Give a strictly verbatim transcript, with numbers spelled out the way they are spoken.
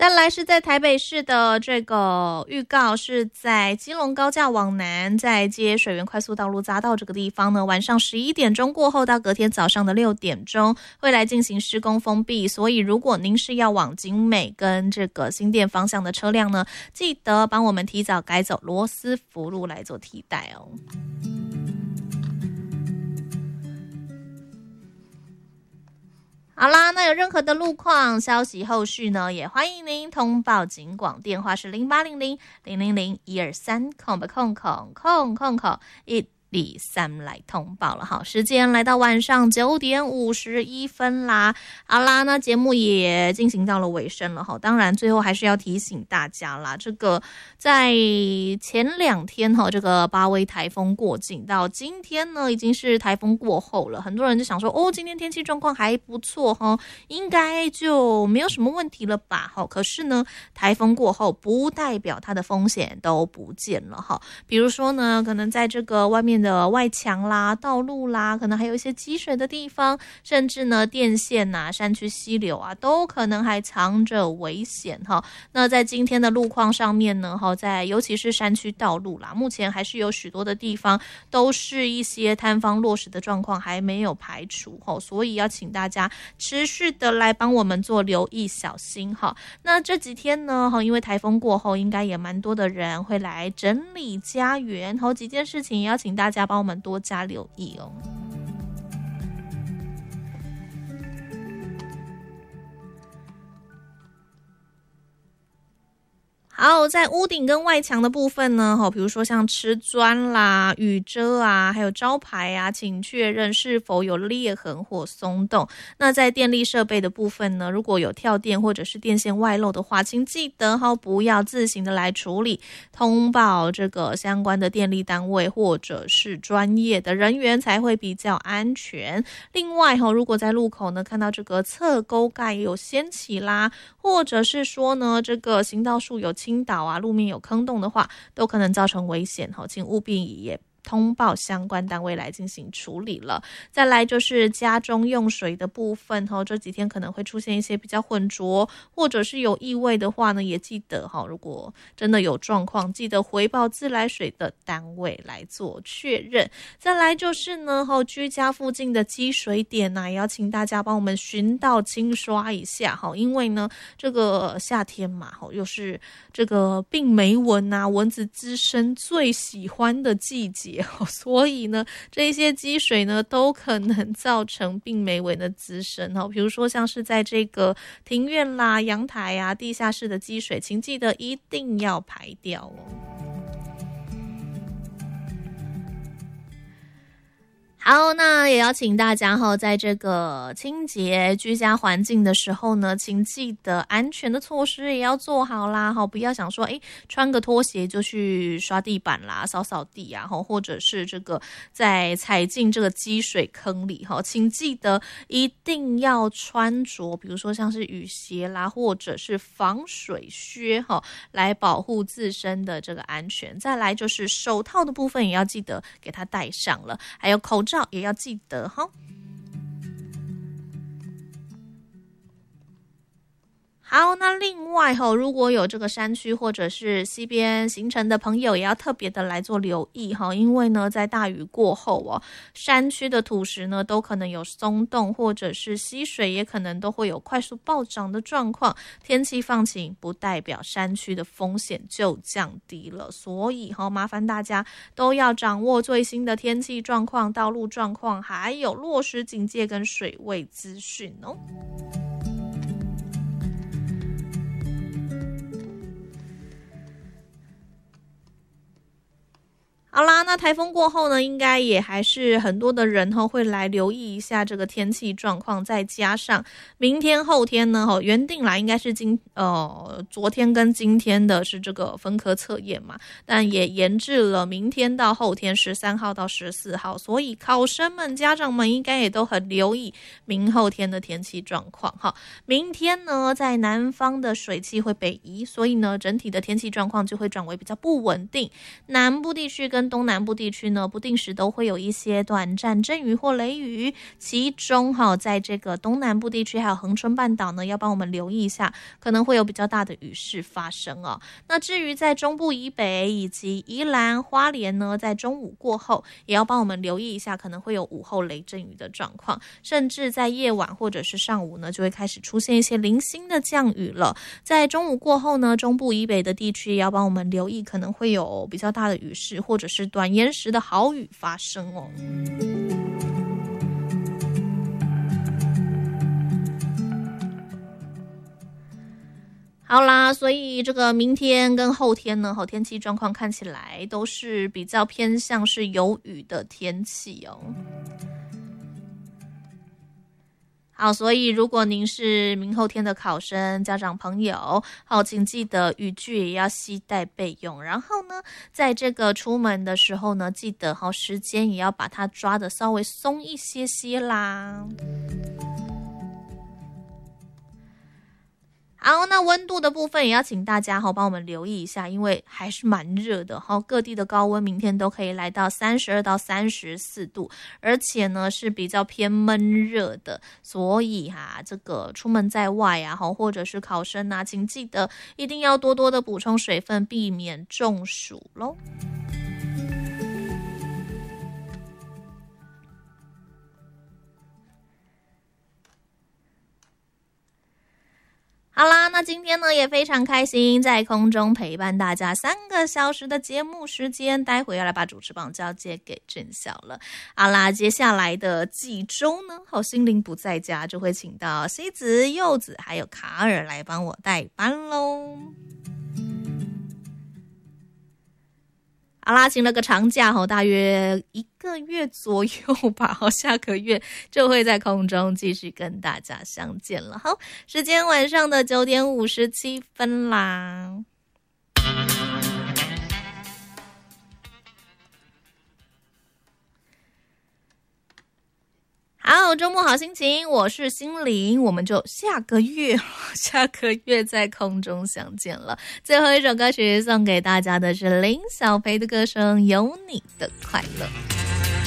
再来是在台北市的这个预告，是在基隆高架往南，在接水源快速道路匝道这个地方呢，晚上十一点钟过后到隔天早上的六点钟会来进行施工封闭，所以如果您是要往景美跟这个新店方向的车辆呢，记得帮我们提早改走罗斯福路来做替代哦。好啦，那有任何的路况消息后续呢，也欢迎您通报警广，电话是零八零零零零零一二三空不空空空空空一。第三来通报了，好，时间来到晚上九点五十一分啦。好啦，那节目也进行到了尾声了哈。当然，最后还是要提醒大家啦，这个在前两天哈，这个巴威台风过境到今天呢，已经是台风过后了。很多人就想说，哦，今天天气状况还不错哈，应该就没有什么问题了吧？哈，可是呢，台风过后不代表它的风险都不见了哈。比如说呢，可能在这个外面的外墙啦、道路啦，可能还有一些积水的地方，甚至呢电线啊、山区溪流啊，都可能还藏着危险哈。那在今天的路况上面呢，哈，在尤其是山区道路啦，目前还是有许多的地方都是一些坍方落石的状况还没有排除哈，所以要请大家持续的来帮我们做留意、小心哈。那这几天呢，哈，因为台风过后，应该也蛮多的人会来整理家园，好几件事情也要请大家。大家帮我们多加留意哦。好，在屋顶跟外墙的部分呢，比如说像瓷砖啦、雨遮啊，还有招牌啊，请确认是否有裂痕或松动。那在电力设备的部分呢，如果有跳电或者是电线外漏的话，请记得哈，不要自行的来处理，通报这个相关的电力单位或者是专业的人员才会比较安全。另外哈，如果在路口呢看到这个侧沟盖有掀起啦，或者是说呢这个行道树有倾倒啊，路面有坑洞的话，都可能造成危险，请务必也通报相关单位来进行处理了。再来就是家中用水的部分，这几天可能会出现一些比较浑浊或者是有异味的话呢，也记得如果真的有状况，记得回报自来水的单位来做确认。再来就是呢，居家附近的积水点啊，也要请大家帮我们巡道清刷一下，因为呢这个夏天嘛，又是这个病媒蚊啊、蚊子滋生最喜欢的季节，所以呢这些积水呢都可能造成病媒蚊的滋生，比如说像是在这个庭院啦、阳台啊、地下室的积水，请记得一定要排掉哦。好，那也要请大家哈，在这个清洁居家环境的时候呢，请记得安全的措施也要做好啦，哈，不要想说，哎，穿个拖鞋就去刷地板啦、扫扫地啊，或者是这个在踩进这个积水坑里哈，请记得一定要穿着，比如说像是雨鞋啦，或者是防水靴哈，来保护自身的这个安全。再来就是手套的部分也要记得给它戴上了，还有口罩也要记得哈。好，那另外哈，如果有这个山区或者是西边行程的朋友，也要特别的来做留意哈，因为呢，在大雨过后哦，山区的土石呢都可能有松动，或者是溪水也可能都会有快速暴涨的状况。天气放晴不代表山区的风险就降低了，所以哈，麻烦大家都要掌握最新的天气状况、道路状况，还有落实警戒跟水位资讯哦。好啦，那台风过后呢，应该也还是很多的人会来留意一下这个天气状况，再加上明天后天呢，原定来应该是今呃昨天跟今天的是这个分科测验嘛，但也延至了明天到后天十三号到十四号，所以考生们、家长们应该也都很留意明后天的天气状况哈。明天呢，在南方的水汽会北移，所以呢，整体的天气状况就会转为比较不稳定，南部地区跟东南部地区呢，不定时都会有一些短暂阵雨或雷雨，其中哈，在这个东南部地区还有恒春半岛呢，要帮我们留意一下，可能会有比较大的雨势发生哦。那至于在中部以北以及宜兰花莲呢，在中午过后也要帮我们留意一下，可能会有午后雷阵雨的状况，甚至在夜晚或者是上午呢，就会开始出现一些零星的降雨了。在中午过后呢，中部以北的地区也要帮我们留意，可能会有比较大的雨势或者是短延时的豪雨发生哦。好啦，所以这个明天跟后天呢，好，天气状况看起来都是比较偏向是有雨的天气哦。好，所以如果您是明后天的考生，家长朋友，好，请记得雨具也要携带备用。然后呢，在这个出门的时候呢，记得好时间也要把它抓得稍微松一些些啦。好，那温度的部分也要请大家好帮我们留意一下，因为还是蛮热的哈，各地的高温明天都可以来到三十二到三十四度，而且呢是比较偏闷热的，所以哈、啊，这个出门在外啊，或者是考生啊，请记得一定要多多的补充水分，避免中暑咯。好啦，那今天呢也非常开心，在空中陪伴大家三个小时的节目时间，待会要来把主持棒交接给郑晓了。好啦，接下来的几周呢，好心灵不在家，就会请到西子、柚子还有卡尔来帮我代班咯。好啦，请了个长假吼，大约一个月左右吧，好，下个月就会在空中继续跟大家相见了。好，时间晚上的九点五十七分啦。好，周末好心情，我是心灵，我们就下个月下个月在空中相见了。最后一首歌曲送给大家的是林小培的歌声《有你的快乐》。